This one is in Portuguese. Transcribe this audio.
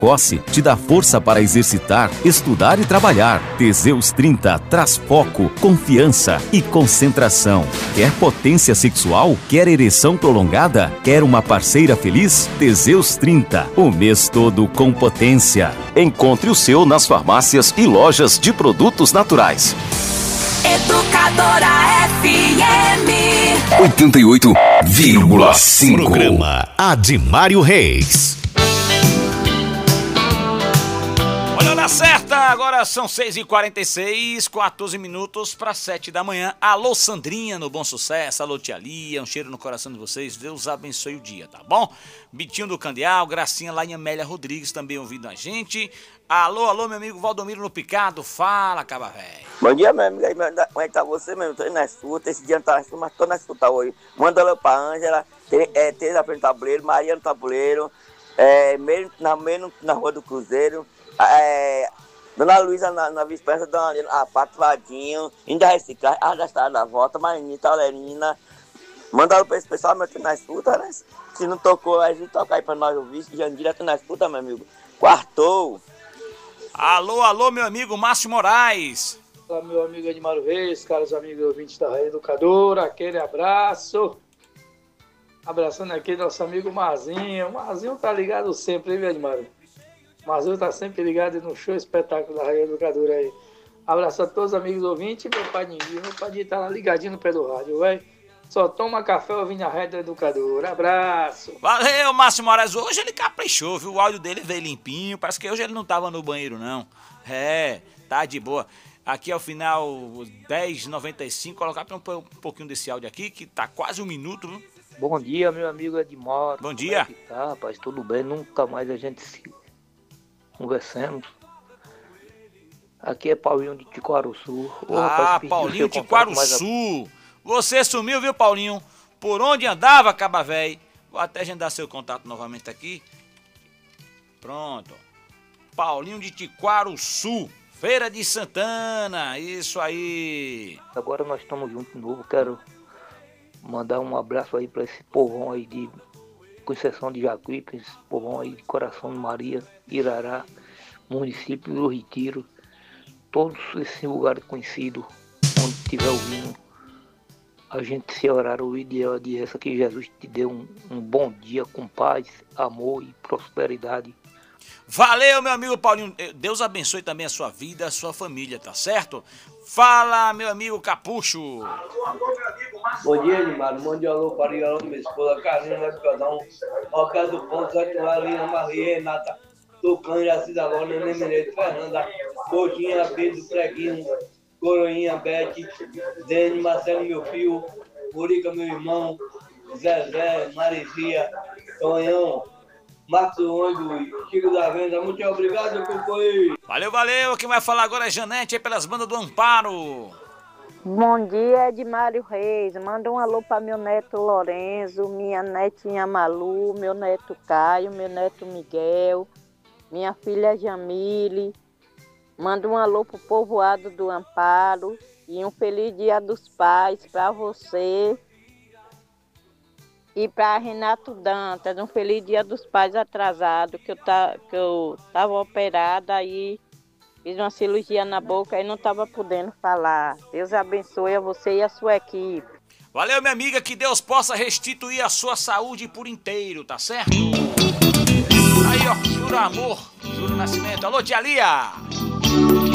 Cosse te dá força para exercitar, estudar e trabalhar. Teseus 30 traz foco, confiança e concentração. Quer potência sexual? Quer ereção prolongada? Quer uma parceira feliz? Teseus 30, o mês todo com potência. Encontre o seu nas farmácias e lojas de produtos naturais. Educadora FM 88,5. Programa Admário Reis. Olha certa, agora são 6h46, 14 minutos para 7 da manhã. Alô Sandrinha no Bom Sucesso, alô Tia Lia, um cheiro no coração de vocês, Deus abençoe o dia, tá bom? Bitinho do Candeal, Gracinha lá em Amélia Rodrigues também ouvindo a gente. Alô, meu amigo Valdomiro no Picado, fala, caba velho. Bom dia, meu amigo, como é que tá você mesmo? Tô indo na escuta, esse dia não tá na escuta, mas tô na escuta hoje. Manda alô pra Ângela, Tereza na frente do tabuleiro, Maria no tabuleiro, meio na Rua do Cruzeiro, Dona Luísa na Vice-Presa, Dona Pato Vadinho, ainda reciclar, da Estrada da Volta, Marinita, Alerina. Manda alô pra esse pessoal, meu, tô na escuta, né? Se não tocou, a gente toca aí pra nós ouvir, Jandira, tô na escuta, meu amigo. Quartou. Alô, meu amigo Márcio Moraes. Olá, meu amigo Admário Reis, caros amigos ouvintes da Rádio Educadora, aquele abraço. Abraçando aqui nosso amigo Marzinho. O Marzinho tá ligado sempre, hein, meu Admário? O Marzinho tá sempre ligado no show espetáculo da Rádio Educadora aí. Abraço a todos os amigos ouvintes e meu pai Ninguinho. Meu pai tá lá ligadinho pelo rádio, velho. Só toma café ouvindo a Rádio Educadora. Abraço. Valeu, Márcio Moraes. Hoje ele caprichou, viu? O áudio dele veio limpinho. Parece que hoje ele não tava no banheiro, não. Tá de boa. Aqui ao final, 10h95. Colocar um pouquinho desse áudio aqui, que tá quase um minuto, viu? Bom dia, meu amigo Edmar. Bom dia. Como é que tá, rapaz? Tudo bem? Nunca mais a gente se conversamos. Aqui é Paulinho de Tiquaruçu. Rapaz, Paulinho de Tiquaruçu. Você sumiu, viu, Paulinho? Por onde andava, caba véi? Vou até agendar seu contato novamente aqui. Pronto. Paulinho de Tiquaruçu, Feira de Santana, isso aí. Agora nós estamos juntos de novo. Quero mandar um abraço aí para esse povão aí de Conceição de Jacuípe, esse povão aí de Coração de Maria, Irará, município do Retiro, todos esses lugares conhecidos, onde estiver ouvindo, a gente se orar o ideal de essa, que Jesus te dê um bom dia com paz, amor e prosperidade. Valeu, meu amigo Paulinho. Deus abençoe também a sua vida, a sua família, tá certo? Fala, meu amigo Capucho. Bom dia, Edmar. Bom dia, alô, para minha esposa, Carlinhos, Mercadão, ao pé do ponto, Lina, Maria, Renata, Tucano, Jacida Lona, Nemeneto, Fernanda, Coutinha, Pedro, Preguinho, Coroinha, Beth, Dene, Marcelo, meu filho, Murica, meu irmão, Zezé, Marizia, Tonhão, Marcos Ônibus, Chico da Venda. Muito obrigado, Cucuí. Valeu. Quem vai falar agora é Janete, aí pelas bandas do Amparo. Bom dia, Edmário Reis. Manda um alô para meu neto Lorenzo, minha netinha Malu, meu neto Caio, meu neto Miguel, minha filha Jamile. Manda um alô pro povoado do Amparo e um feliz Dia dos Pais para você e para Renato Dantas. Um feliz Dia dos Pais atrasado, que eu tava operada aí. Fiz uma cirurgia na boca e não estava podendo falar. Deus abençoe a você e a sua equipe. Valeu, minha amiga, que Deus possa restituir a sua saúde por inteiro, tá certo? Aí, ó, juro amor, juro nascimento. Alô, Tia Lia!